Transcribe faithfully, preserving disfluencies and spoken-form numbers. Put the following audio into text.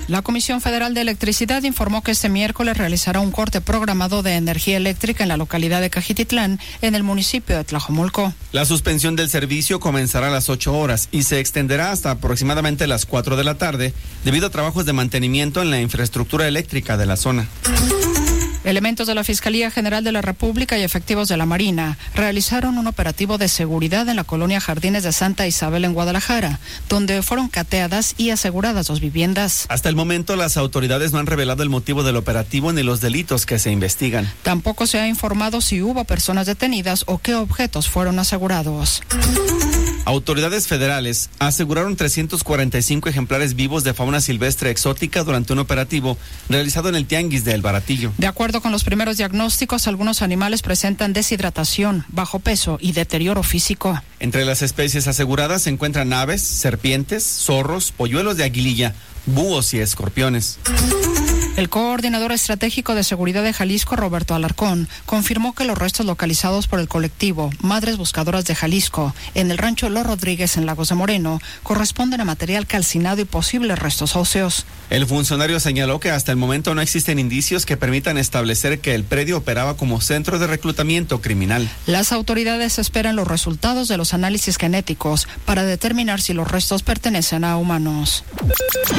La Comisión Federal de Electricidad informó que este miércoles realizará un corte programado de energía eléctrica en la localidad de Cajititlán, en el municipio de Tlajomulco. La suspensión del servicio comenzará a las ocho horas y se extenderá hasta aproximadamente las cuatro de la tarde debido a trabajos de mantenimiento en la infraestructura eléctrica de la zona. Elementos de la Fiscalía General de la República y efectivos de la Marina realizaron un operativo de seguridad en la colonia Jardines de Santa Isabel en Guadalajara, donde fueron cateadas y aseguradas dos viviendas. Hasta el momento, las autoridades no han revelado el motivo del operativo ni los delitos que se investigan. Tampoco se ha informado si hubo personas detenidas o qué objetos fueron asegurados. Autoridades federales aseguraron trescientos cuarenta y cinco ejemplares vivos de fauna silvestre exótica durante un operativo realizado en el Tianguis de El Baratillo. De acuerdo con los primeros diagnósticos, algunos animales presentan deshidratación, bajo peso y deterioro físico. Entre las especies aseguradas se encuentran aves, serpientes, zorros, polluelos de aguililla, búhos y escorpiones. El coordinador estratégico de seguridad de Jalisco, Roberto Alarcón, confirmó que los restos localizados por el colectivo Madres Buscadoras de Jalisco en el rancho Los Rodríguez en Lagos de Moreno corresponden a material calcinado y posibles restos óseos. El funcionario señaló que hasta el momento no existen indicios que permitan establecer que el predio operaba como centro de reclutamiento criminal. Las autoridades esperan los resultados de los análisis genéticos para determinar si los restos pertenecen a humanos.